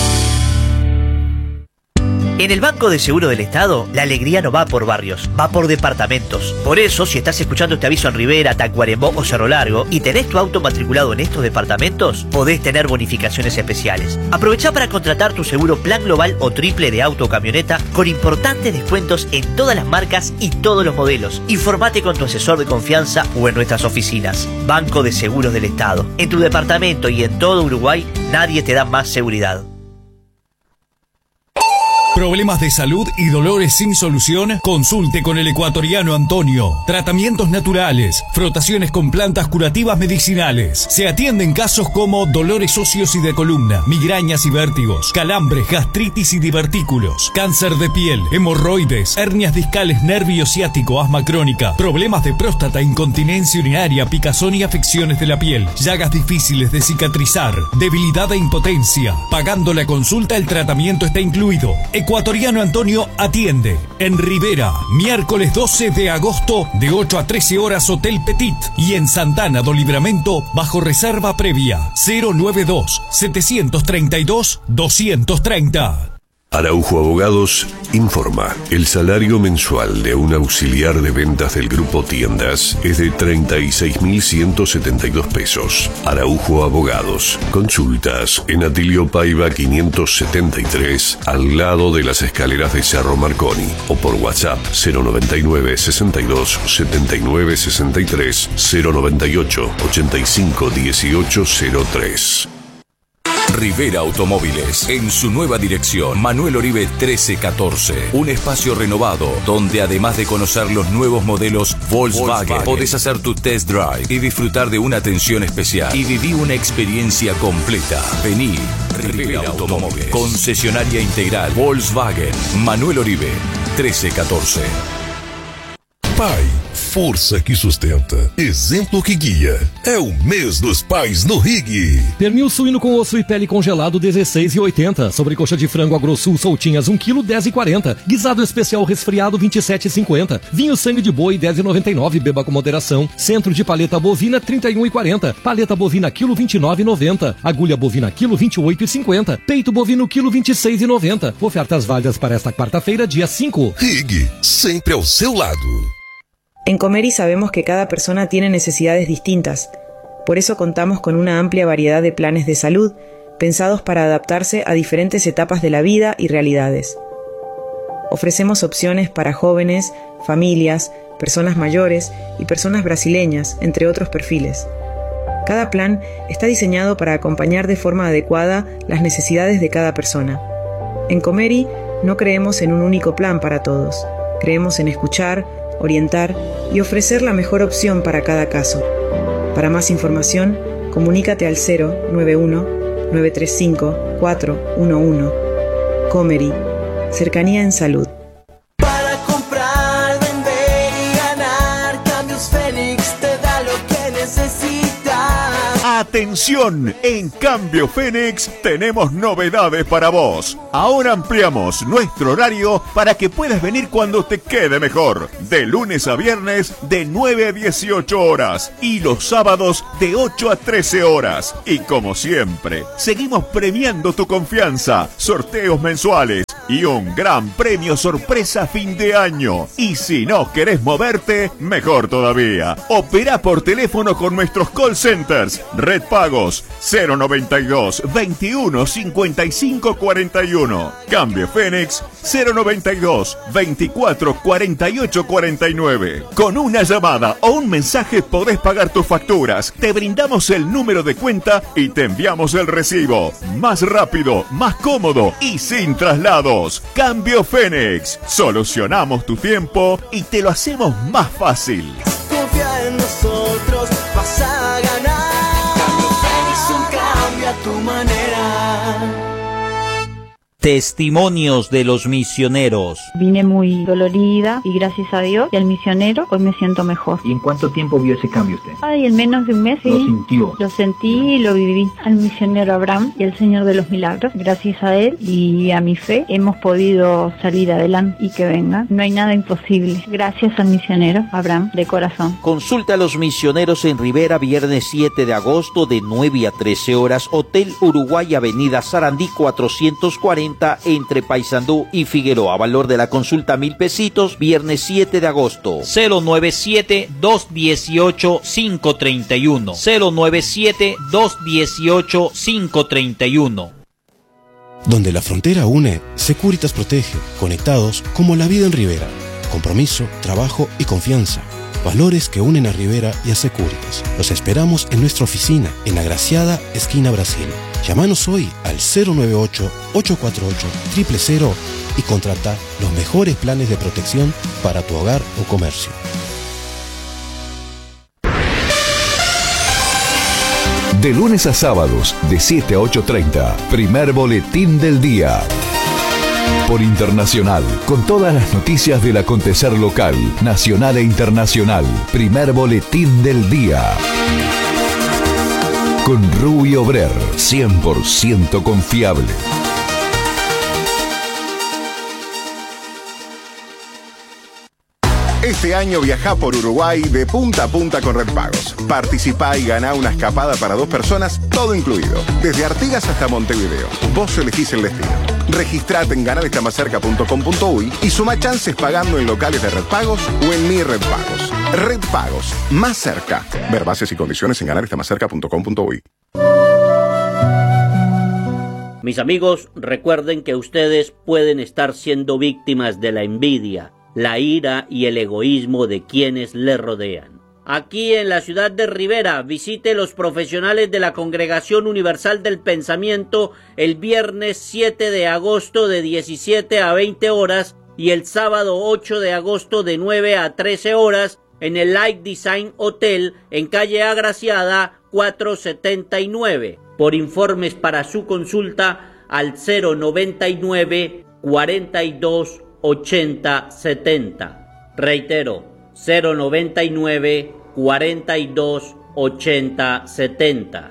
En el Banco de Seguro del Estado, la alegría no va por barrios, va por departamentos. Por eso, si estás escuchando este aviso en Rivera, Tacuarembó o Cerro Largo y tenés tu auto matriculado en estos departamentos, podés tener bonificaciones especiales. Aprovechá para contratar tu seguro plan global o triple de auto o camioneta con importantes descuentos en todas las marcas y todos los modelos. Informate con tu asesor de confianza o en nuestras oficinas. Banco de Seguros del Estado. En tu departamento y en todo Uruguay, nadie te da más seguridad. ¿Problemas de salud y dolores sin solución? Consulte con el ecuatoriano Antonio. Tratamientos naturales, frotaciones con plantas curativas medicinales. Se atienden casos como dolores óseos y de columna, migrañas y vértigos, calambres, gastritis y divertículos, cáncer de piel, hemorroides, hernias discales, nervio ciático, asma crónica, problemas de próstata, incontinencia urinaria, picazón y afecciones de la piel, llagas difíciles de cicatrizar, debilidad e impotencia. Pagando la consulta, el tratamiento está incluido. Ecuatoriano Antonio atiende en Rivera, miércoles 12 de agosto de 8 a 13 horas Hotel Petit y en Santana do Livramento bajo reserva previa 092-732-230. Araujo Abogados informa. El salario mensual de un auxiliar de ventas del Grupo Tiendas es de 36.172 pesos. Araujo Abogados. Consultas en Atilio Paiva 573, al lado de las escaleras de Cerro Marconi, o por WhatsApp 099 62 79 63 098 85 18 03. Rivera Automóviles, en su nueva dirección, Manuel Oribe 1314. Un espacio renovado, donde además de conocer los nuevos modelos Volkswagen, podés hacer tu test drive y disfrutar de una atención especial. Y viví una experiencia completa. Vení, Rivera Automóviles, concesionaria integral Volkswagen, Manuel Oribe 1314. Pai, força que sustenta, exemplo que guia. É o mês dos pais no Rig. Pernil suíno com osso e pele congelado 16,80. Sobrecoxa de frango Agrosul soltinhas 1 kg 10,40. Guisado especial resfriado 27,50. Vinho sangue de boi 10,99. Beba com moderação. Centro de paleta bovina 31,40. Paleta bovina quilo 29,90. Agulha bovina quilo 28,50. Peito bovino quilo 26,90. Ofertas válidas para esta quarta-feira, dia 5. Rig, sempre ao seu lado. En Comeri sabemos que cada persona tiene necesidades distintas. Por eso contamos con una amplia variedad de planes de salud, pensados para adaptarse a diferentes etapas de la vida y realidades. Ofrecemos opciones para jóvenes, familias, personas mayores y personas brasileñas, entre otros perfiles. Cada plan está diseñado para acompañar de forma adecuada las necesidades de cada persona. En Comeri no creemos en un único plan para todos. Creemos en escuchar, orientar y ofrecer la mejor opción para cada caso. Para más información, comunícate al 091-935-411. Comeri, cercanía en salud. Para comprar, vender y ganar, Cambios Félix te da lo que necesitas. ¡Atención! En Cambio Fénix tenemos novedades para vos. Ahora ampliamos nuestro horario para que puedas venir cuando te quede mejor. De lunes a viernes de 9 a 18 horas y los sábados de 8 a 13 horas. Y como siempre, seguimos premiando tu confianza, sorteos mensuales y un gran premio sorpresa a fin de año. Y si no querés moverte, mejor todavía. Opera por teléfono con nuestros call centers. Red Pagos 092 21 55 41. Cambio Fénix 092 24 48 49. Con una llamada o un mensaje podés pagar tus facturas. Te brindamos el número de cuenta y te enviamos el recibo. Más rápido, más cómodo y sin traslados. Cambio Fénix. Solucionamos tu tiempo y te lo hacemos más fácil. Confía en nosotros, vas a ganar. Cambio Fénix, un cambio a tu manera. Testimonios de los misioneros. Vine muy dolorida y gracias a Dios y al misionero hoy me siento mejor. ¿Y en cuánto tiempo vio ese cambio usted? Ay, en menos de un mes, sí. ¿Lo sintió? Lo sentí y lo viví. Al misionero Abraham y al Señor de los Milagros, gracias a él y a mi fe hemos podido salir adelante y que venga. No hay nada imposible. Gracias al misionero Abraham, de corazón. Consulta a los misioneros en Rivera, viernes 7 de agosto de 9 a 13 horas. Hotel Uruguay, Avenida Sarandí 440 entre Paysandú y Figueroa. Valor de la consulta 1.000 pesitos, viernes 7 de agosto. 097-218-531. 097-218-531. Donde la frontera une, Securitas protege, conectados como la vida en Rivera. Compromiso, trabajo y confianza. Valores que unen a Rivera y a Securitas. Los esperamos en nuestra oficina, en Agraciada, esquina Brasil. Llámanos hoy al 098-848-000 y contrata los mejores planes de protección para tu hogar o comercio. De lunes a sábados, de 7 a 8:30, primer boletín del día. Por Internacional, con todas las noticias del acontecer local, nacional e internacional. Primer boletín del día. Con Rubio Brer, 100% confiable. Este año viajá por Uruguay de punta a punta con Red Pagos. Participá y ganá una escapada para 2 personas, todo incluido. Desde Artigas hasta Montevideo. Vos elegís el destino. Registrate en ganarestamacerca.com.uy y suma chances pagando en locales de Red Pagos o en Mi Red Pagos. Red Pagos, más cerca. Ver bases y condiciones en ganarestamacerca.com.uy. Mis amigos, recuerden que ustedes pueden estar siendo víctimas de la envidia, la ira y el egoísmo de quienes le rodean. Aquí en la ciudad de Rivera, visite los profesionales de la Congregación Universal del Pensamiento el viernes 7 de agosto de 17 a 20 horas y el sábado 8 de agosto de 9 a 13 horas en el Light Design Hotel en calle Agraciada 479. Por informes para su consulta al 099 42 80 70. Reitero, 099 42 80 70.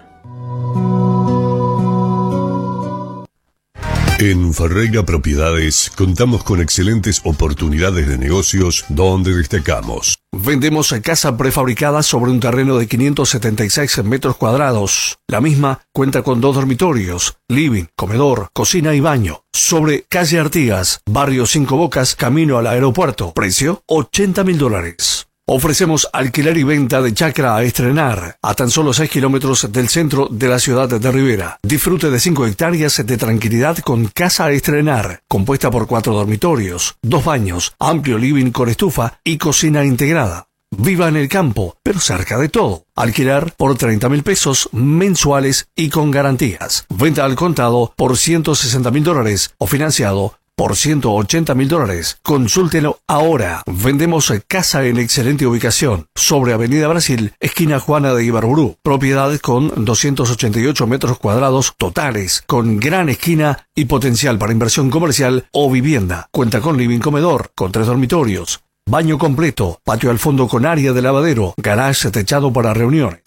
En Ferreira Propiedades contamos con excelentes oportunidades de negocios donde destacamos. Vendemos casa prefabricada sobre un terreno de 576 metros cuadrados. La misma cuenta con 2 dormitorios, living, comedor, cocina y baño. Sobre calle Artigas, barrio Cinco Bocas, camino al aeropuerto. Precio, $80.000. Ofrecemos alquiler y venta de chacra a estrenar a tan solo 6 kilómetros del centro de la ciudad de Rivera. Disfrute de 5 hectáreas de tranquilidad con casa a estrenar, compuesta por 4 dormitorios, 2 baños, amplio living con estufa y cocina integrada. Viva en el campo, pero cerca de todo. Alquilar por $30.000 mensuales y con garantías. Venta al contado por $160.000 o financiado por $180.000. Consúltelo ahora. Vendemos casa en excelente ubicación sobre Avenida Brasil, esquina Juana de Ibarburu. Propiedad con 288 metros cuadrados totales, con gran esquina y potencial para inversión comercial o vivienda. Cuenta con living comedor, con 3 dormitorios, baño completo, patio al fondo con área de lavadero, garage techado para reuniones.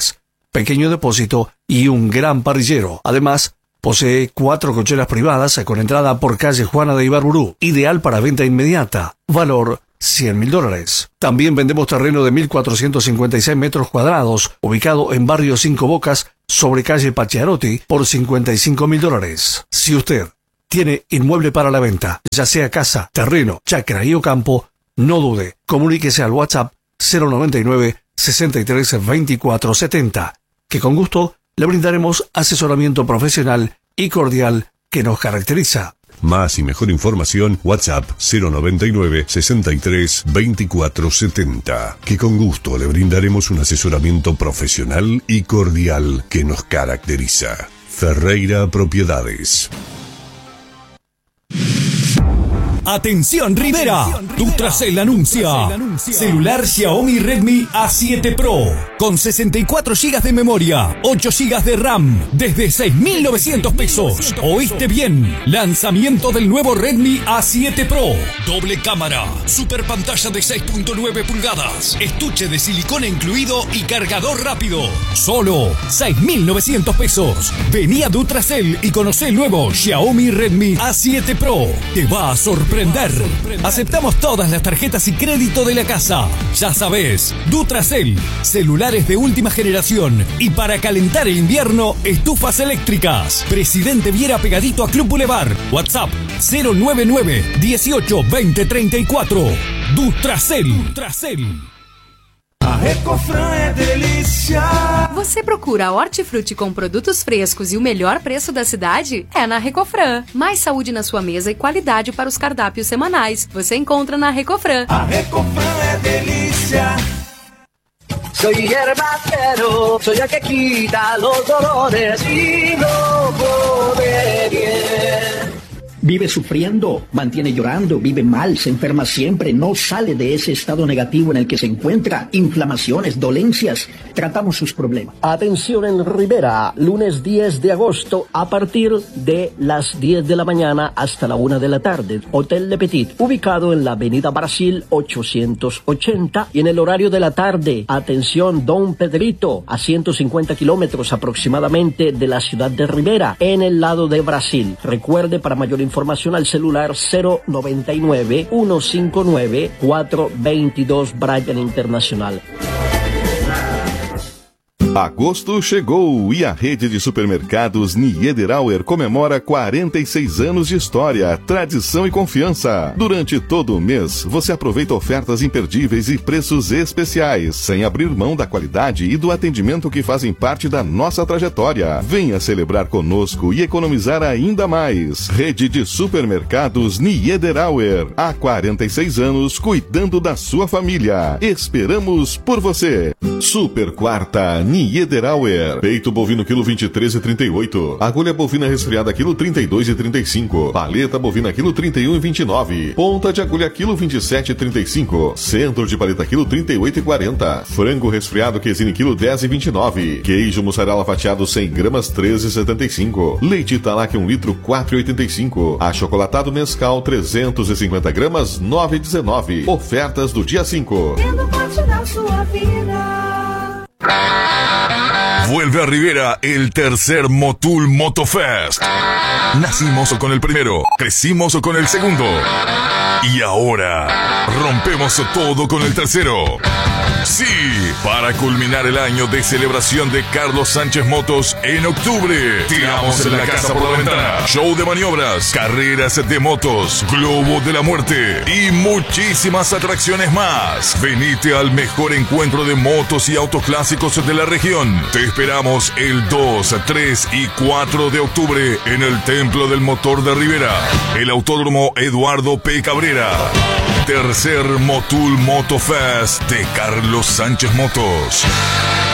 pequeño depósito y un gran parrillero. Además, posee 4 cocheras privadas con entrada por calle Juana de Ibarburú, ideal para venta inmediata. Valor $100.000. También vendemos terreno de 1.456 metros cuadrados, ubicado en barrio Cinco Bocas, sobre calle Pachiarotti, por $55.000. Si usted tiene inmueble para la venta, ya sea casa, terreno, chacra y o campo, no dude, comuníquese al WhatsApp 099 63 24 70, que con gusto le brindaremos asesoramiento profesional y cordial que nos caracteriza. Más y mejor información, WhatsApp 099 63 24 70, que con gusto le brindaremos un asesoramiento profesional y cordial que nos caracteriza. Ferreira Propiedades. Atención Rivera, Dutracell anuncia celular Xiaomi Redmi A7 Pro con 64 GB de memoria, 8 GB de RAM desde 6.900 pesos. ¿Oíste bien? Lanzamiento del nuevo Redmi A7 Pro, doble cámara, super pantalla de 6.9 pulgadas, estuche de silicona incluido y cargador rápido. Solo 6.900 pesos. Vení a Dutracell y conocé el nuevo Xiaomi Redmi A7 Pro. Te va a sorprender. Aceptamos todas las tarjetas y crédito de la casa. Ya sabes, Dutracell, celulares de última generación y para calentar el invierno, estufas eléctricas. Presidente Viera pegadito a Club Boulevard. WhatsApp 099 18 20 34. Dutracell. A Recofran é delícia. Você procura hortifruti com produtos frescos e o melhor preço da cidade? É na Recofran. Mais saúde na sua mesa e qualidade para os cardápios semanais. Você encontra na Recofran. A Recofran é delícia. Soy hierbacero, soy el que quita los dolores y no pone bien. Vive sufriendo, mantiene llorando, vive mal, se enferma siempre, no sale de ese estado negativo en el que se encuentra, inflamaciones, dolencias. Tratamos sus problemas. Atención en Rivera, lunes 10 de agosto a partir de las 10 de la mañana hasta la 1 de la tarde. Hotel Le Petit, ubicado en la avenida Brasil 880 y en el horario de la tarde. Atención, Don Pedrito, a 150 kilómetros aproximadamente de la ciudad de Rivera, en el lado de Brasil. Recuerde, para mayor información al celular 099 159 422 Bryan Internacional. Agosto chegou e a rede de supermercados Niederauer comemora 46 anos de história, tradição e confiança. Durante todo o mês, você aproveita ofertas imperdíveis e preços especiais, sem abrir mão da qualidade e do atendimento que fazem parte da nossa trajetória. Venha celebrar conosco e economizar ainda mais. Rede de supermercados Niederauer, há 46 anos cuidando da sua família. Esperamos por você. Super Quarta Niederauer. Peito bovino quilo 23,38. Agulha bovina resfriada quilo 32,35. Paleta bovina quilo 31,29. Ponta de agulha quilo 27,35. Centro de paleta quilo 38,40. Frango resfriado quesine quilo 10,29. Queijo mussarela fatiado 100 gramas 13,75. Leite Italac 1 litro 4,85. Achocolatado Nescau 350 gramas 9,19. Ofertas do dia 5. Vuelve a Rivera el tercer Motul Motofest. Nacimos con el primero, crecimos con el segundo y ahora rompemos todo con el tercero. Sí, para culminar el año de celebración de Carlos Sánchez Motos en octubre, tiramos en la casa por la ventana, show de maniobras, carreras de motos, globo de la muerte y muchísimas atracciones más. Venite al mejor encuentro de motos y autos clásicos de la región. Te esperamos el 2, 3 y 4 de octubre en el Templo del Motor de Rivera, el Autódromo Eduardo P. Cabrera. Tercer Motul Motofest de Carlos Sánchez Motos.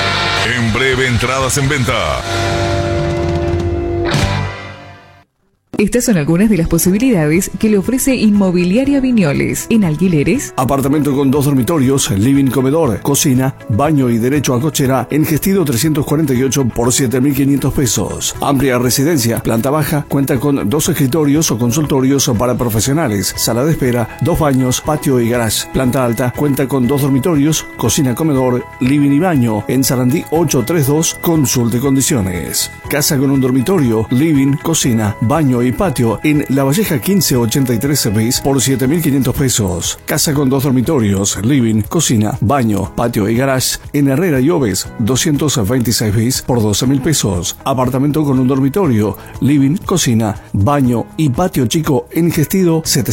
En breve, entradas en venta. Estas son algunas de las posibilidades que le ofrece Inmobiliaria Viñoles. En alquileres, apartamento con 2 dormitorios, living, comedor, cocina, baño y derecho a cochera en Gestido 348 por 7.500 pesos. Amplia residencia, planta baja, cuenta con 2 escritorios o consultorios para profesionales, sala de espera, 2 baños, patio y garage. Planta alta, cuenta con 2 dormitorios, cocina, comedor, living y baño. En Sarandí 832, consulte condiciones. Casa con un dormitorio, living, cocina, baño y patio en La Valleja 1583 bis por 7.500 pesos. Casa con 2 dormitorios, living, cocina, baño, patio y garage en Herrera y Oves 226 bis por 12.000 pesos. Apartamento con un dormitorio, living, cocina, baño y patio chico en Gestido 700